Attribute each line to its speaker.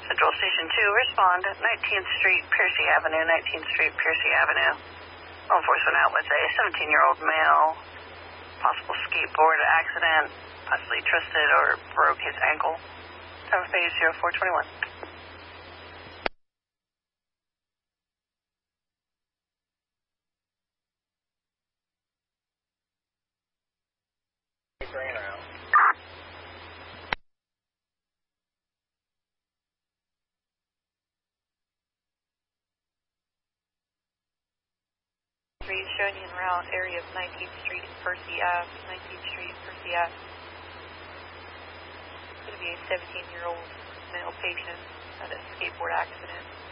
Speaker 1: Central Station 2, respond. 19th Street, Piercy Avenue, 19th Street, Piercy Avenue. Law enforcement out with a 17-year-old male, possible skateboard accident, possibly twisted or broke his ankle. Time of phase 0421.
Speaker 2: Showing you en route area of 19th Street and Percy Ave. 19th Street, Percy Ave. It's going to be a 17-year-old male patient at a skateboard accident.